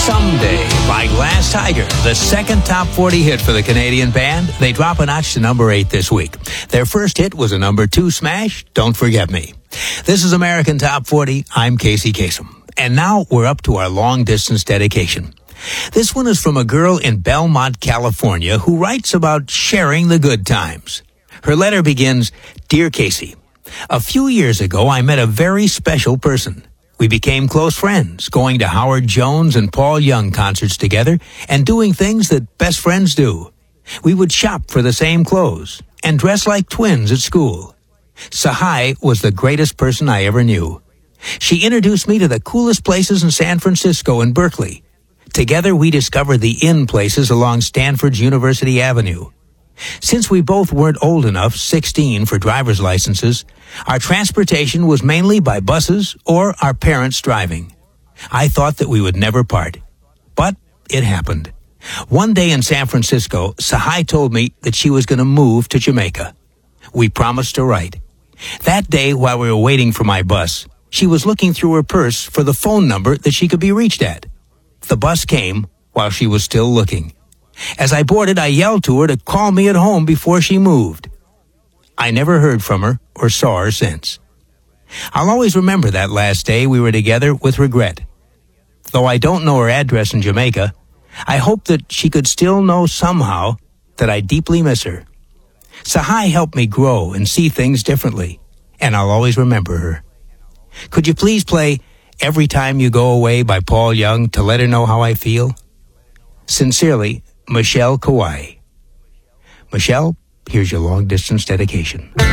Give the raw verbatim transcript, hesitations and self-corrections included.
Someday by Glass Tiger, the second top forty hit for the Canadian band. They drop a notch to number eight this week. Their first hit was a number two smash, Don't Forget Me. This is American Top forty. I'm Casey Kasem. And now we're up to our long-distance dedication. This one is from a girl in Belmont, California, who writes about sharing the good times. Her letter begins, Dear Casey, a few years ago I met a very special person. We became close friends, going to Howard Jones and Paul Young concerts together and doing things that best friends do. We would shop for the same clothes and dress like twins at school. Sahai was the greatest person I ever knew. She introduced me to the coolest places in San Francisco and Berkeley. Together we discovered the in places along Stanford's University Avenue. Since we both weren't old enough, sixteen, for driver's licenses, our transportation was mainly by buses or our parents driving. I thought that we would never part. But it happened. One day in San Francisco, Sahai told me that she was going to move to Jamaica. We promised to write. That day, while we were waiting for my bus, she was looking through her purse for the phone number that she could be reached at. The bus came while she was still looking. As I boarded, I yelled to her to call me at home before she moved. I never heard from her or saw her since. I'll always remember that last day we were together with regret. Though I don't know her address in Jamaica, I hope that she could still know somehow that I deeply miss her. Sahai helped me grow and see things differently, and I'll always remember her. Could you please play Every Time You Go Away by Paul Young to let her know how I feel? Sincerely, Michelle Kauai. Michelle, here's your long-distance dedication.